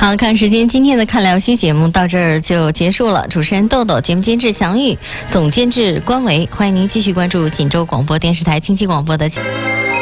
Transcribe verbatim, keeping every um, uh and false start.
好，看时间，今天的看聊西节目到这儿就结束了。主持人豆豆，节目监制祥玉，总监制关维，欢迎您继续关注锦州广播电视台经济广播的。